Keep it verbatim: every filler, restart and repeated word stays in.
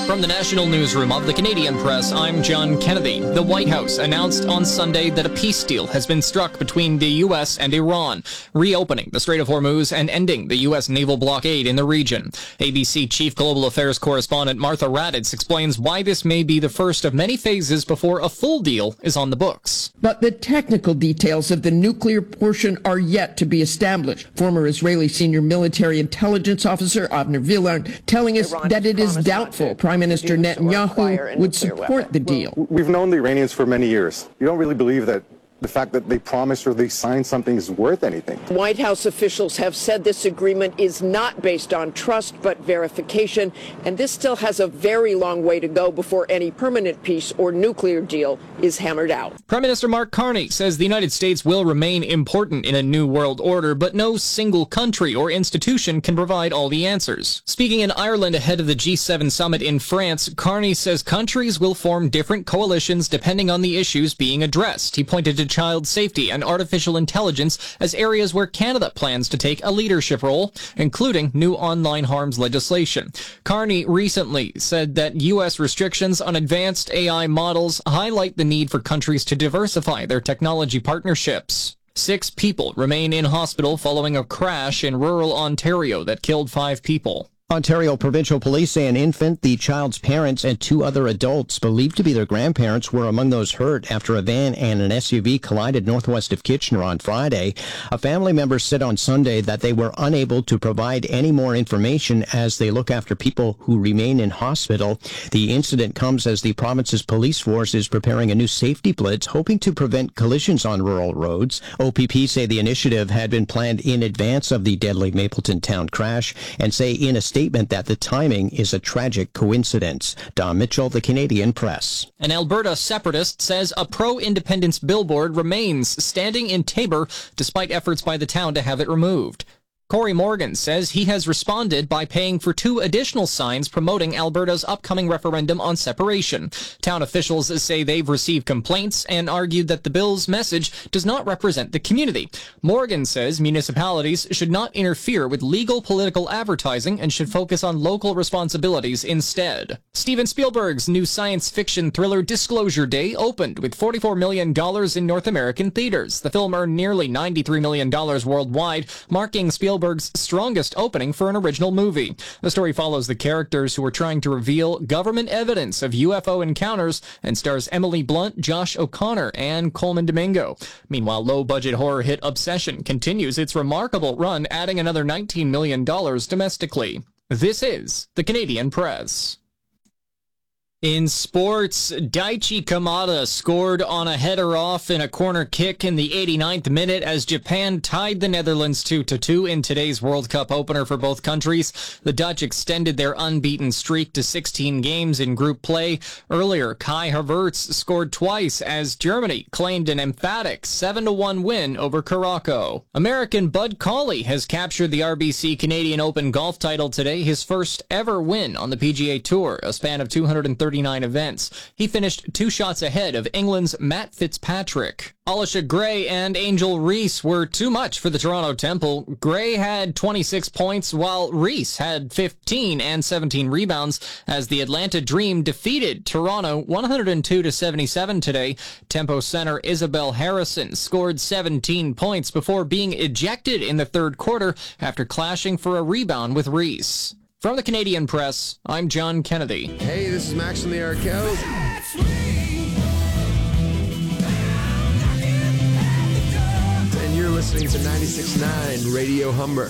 From the National Newsroom of the Canadian Press, I'm John Kennedy. The White House announced on Sunday that a peace deal has been struck between the U S and Iran, reopening the Strait of Hormuz and ending the U S naval blockade in the region. A B C Chief Global Affairs correspondent Martha Raddatz explains why this may be the first of many phases before a full deal is on the books. But the technical details of the nuclear portion are yet to be established. Former Israeli senior military intelligence officer Avner Villar telling us Iran that it is doubtful Prime Minister Netanyahu would support the deal. We've known the Iranians for many years. You don't really believe that the fact that they promised or they signed something is worth anything. White House officials have said this agreement is not based on trust but verification, and this still has a very long way to go before any permanent peace or nuclear deal is hammered out. Prime Minister Mark Carney says the United States will remain important in a new world order, but no single country or institution can provide all the answers. Speaking in Ireland ahead of the G seven summit in France, Carney says countries will form different coalitions depending on the issues being addressed. He pointed to child safety and artificial intelligence as areas where Canada plans to take a leadership role, including new online harms legislation. Carney recently said that U S restrictions on advanced A I models highlight the need for countries to diversify their technology partnerships. Six people remain in hospital following a crash in rural Ontario that killed five people. Ontario Provincial Police say an infant, the child's parents, and two other adults believed to be their grandparents were among those hurt after a van and an S U V collided northwest of Kitchener on Friday. A family member said on Sunday that they were unable to provide any more information as they look after people who remain in hospital. The incident comes as the province's police force is preparing a new safety blitz, hoping to prevent collisions on rural roads. O P P say the initiative had been planned in advance of the deadly Mapleton town crash and say in a statement that the timing is a tragic coincidence. Don Mitchell, the Canadian Press. An Alberta separatist says a pro-independence billboard remains standing in Taber despite efforts by the town to have it removed. Corey Morgan says he has responded by paying for two additional signs promoting Alberta's upcoming referendum on separation. Town officials say they've received complaints and argued that the bill's message does not represent the community. Morgan says municipalities should not interfere with legal political advertising and should focus on local responsibilities instead. Steven Spielberg's new science fiction thriller Disclosure Day opened with forty-four million dollars in North American theaters. The film earned nearly ninety-three million dollars worldwide, marking Spielberg's strongest opening for an original movie. The story follows the characters who are trying to reveal government evidence of U F O encounters and stars Emily Blunt, Josh O'Connor, and Coleman Domingo. Meanwhile, low-budget horror hit Obsession continues its remarkable run, adding another nineteen million dollars domestically. This is the Canadian Press. In sports, Daichi Kamada scored on a header off in a corner kick in the eighty-ninth minute as Japan tied the Netherlands two to two in today's World Cup opener for both countries. The Dutch extended their unbeaten streak to sixteen games in group play. Earlier, Kai Havertz scored twice as Germany claimed an emphatic seven to one win over Morocco. American Bud Cauley has captured the R B C Canadian Open golf title today, his first ever win on the P G A Tour, a span of two hundred thirty-nine events. He finished two shots ahead of England's Matt Fitzpatrick. Alisha Gray and Angel Reese were too much for the Toronto Temple. Gray had twenty-six points, while Reese had fifteen and seventeen rebounds as the Atlanta Dream defeated Toronto one hundred two to seventy-seven today. Tempo center Isabel Harrison scored seventeen points before being ejected in the third quarter after clashing for a rebound with Reese. From the Canadian Press, I'm John Kennedy. Hey, this is Max from the Arkells. And you're listening to ninety-six point nine Radio Humber.